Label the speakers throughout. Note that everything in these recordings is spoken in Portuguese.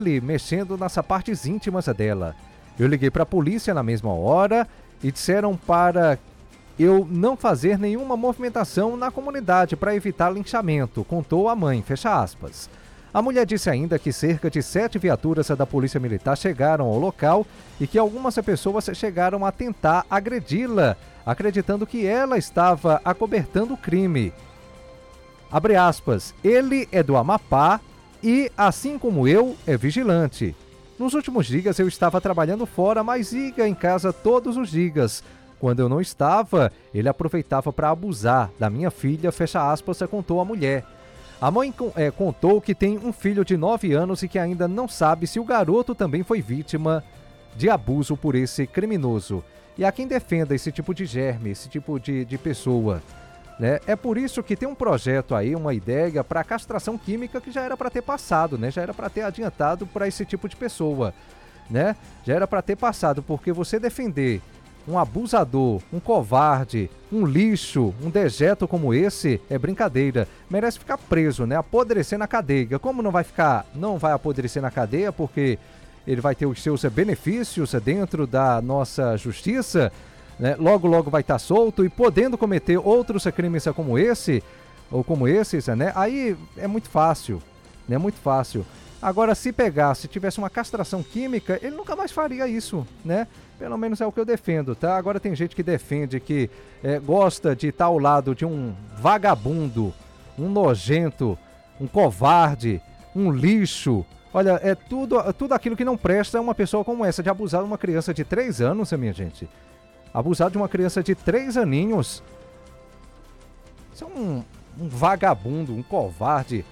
Speaker 1: mexendo nas partes íntimas dela. Eu liguei para a polícia na mesma hora e disseram para eu não fazer nenhuma movimentação na comunidade para evitar linchamento, contou a mãe, fecha aspas. A mulher disse ainda que cerca de 7 viaturas da Polícia Militar chegaram ao local e que algumas pessoas chegaram a tentar agredi-la, acreditando que ela estava acobertando o crime. Abre aspas, ele é do Amapá e, assim como eu, é vigilante. Nos últimos dias eu estava trabalhando fora, mas ia em casa todos os dias. Quando eu não estava, ele aproveitava para abusar da minha filha, fecha aspas, contou a mulher. A mãe contou que tem um filho de 9 anos e que ainda não sabe se o garoto também foi vítima de abuso por esse criminoso. E há quem defenda esse tipo de germe, esse tipo de pessoa. Né? É por isso que tem um projeto aí, uma ideia para castração química que já era para ter passado, né? Já era para ter adiantado para esse tipo de pessoa, né? Já era para ter passado, porque você defender um abusador, um covarde, um lixo, um dejeto como esse é brincadeira. Merece ficar preso, né? Apodrecer na cadeia. Como não vai ficar, não vai apodrecer na cadeia porque ele vai ter os seus benefícios dentro da nossa justiça, né? Logo vai estar solto e podendo cometer outros crimes como esse, ou como esses, né? Aí é muito fácil, né? Muito fácil. Agora, se tivesse uma castração química, ele nunca mais faria isso, né? Pelo menos é o que eu defendo, tá? Agora tem gente que defende que gosta de estar ao lado de um vagabundo, um nojento, um covarde, um lixo. Olha, é tudo aquilo que não presta uma pessoa como essa, de abusar de uma criança de 3 anos, minha gente. Abusar de uma criança de 3 aninhos. Isso é um vagabundo, um covarde.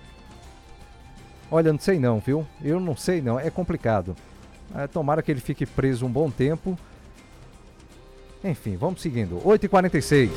Speaker 1: Olha, não sei não, viu? Eu não sei não, é complicado. Tomara que ele fique preso um bom tempo. Enfim, vamos seguindo. 8h46.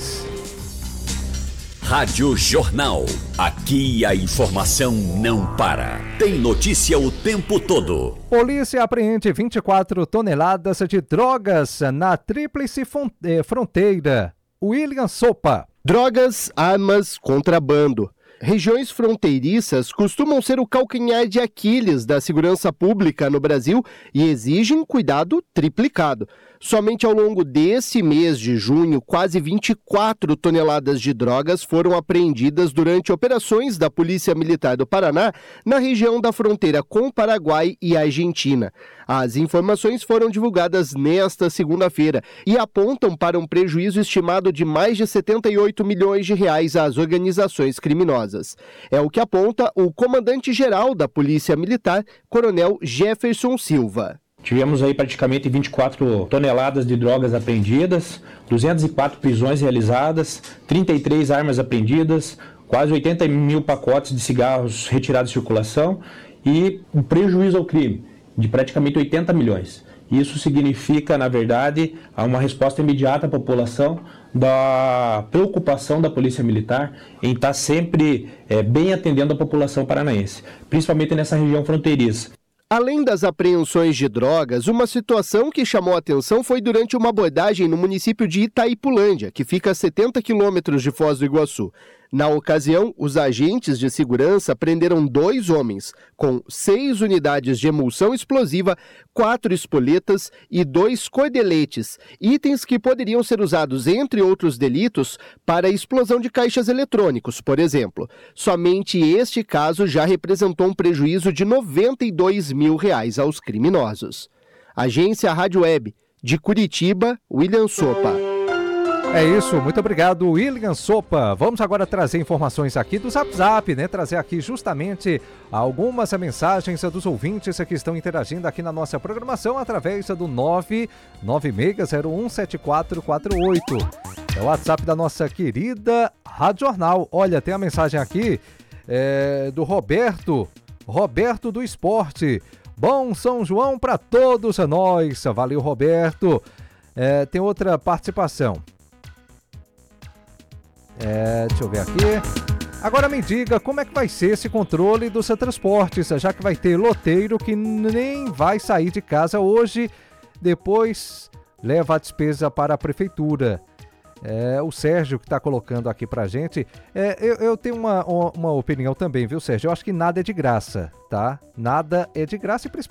Speaker 2: Rádio Jornal. Aqui a informação não para. Tem notícia o tempo todo.
Speaker 1: Polícia apreende 24 toneladas de drogas na Tríplice Fronteira. William Sopa.
Speaker 3: Drogas, armas, contrabando. Regiões fronteiriças costumam ser o calcanhar de Aquiles da segurança pública no Brasil e exigem cuidado triplicado. Somente ao longo desse mês de junho, quase 24 toneladas de drogas foram apreendidas durante operações da Polícia Militar do Paraná na região da fronteira com o Paraguai e a Argentina. As informações foram divulgadas nesta segunda-feira e apontam para um prejuízo estimado de mais de 78 milhões de reais às organizações criminosas. É o que aponta o comandante-geral da Polícia Militar, Coronel Jefferson Silva.
Speaker 4: Tivemos aí praticamente 24 toneladas de drogas apreendidas, 204 prisões realizadas, 33 armas apreendidas, quase 80 mil pacotes de cigarros retirados de circulação e um prejuízo ao crime de praticamente 80 milhões. Isso significa, na verdade, uma resposta imediata à população da preocupação da Polícia Militar em estar sempre bem atendendo a população paranaense, principalmente nessa região fronteiriça.
Speaker 3: Além das apreensões de drogas, uma situação que chamou a atenção foi durante uma abordagem no município de Itaipulândia, que fica a 70 quilômetros de Foz do Iguaçu. Na ocasião, os agentes de segurança prenderam 2 homens, com 6 unidades de emulsão explosiva, 4 espoletas e 2 cordeletes, itens que poderiam ser usados, entre outros delitos, para a explosão de caixas eletrônicos, por exemplo. Somente este caso já representou um prejuízo de R$ 92 mil aos criminosos. Agência Rádio Web, de Curitiba, William Sopa.
Speaker 1: É isso, muito obrigado, William Sopa. Vamos agora trazer informações aqui do Zap Zap, né? Trazer aqui justamente algumas mensagens dos ouvintes que estão interagindo aqui na nossa programação através do 996017448. É o WhatsApp da nossa querida Rádio Jornal. Olha, tem a mensagem aqui do Roberto do Esporte. Bom São João para todos nós. Valeu, Roberto. Tem outra participação. Deixa eu ver aqui. Agora me diga como é que vai ser esse controle dos transportes, já que vai ter loteiro que nem vai sair de casa hoje, depois leva a despesa para a prefeitura. O Sérgio que está colocando aqui pra gente. Eu tenho uma opinião também, viu, Sérgio? Eu acho que nada é de graça, tá? Nada é de graça e principalmente